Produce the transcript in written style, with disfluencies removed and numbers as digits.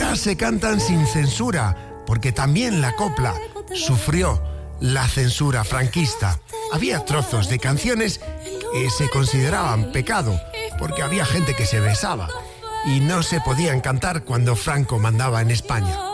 ahora se cantan sin censura, porque también la copla sufrió la censura franquista. Había trozos de canciones que se consideraban pecado, porque había gente que se besaba y no se podían cantar cuando Franco mandaba en España.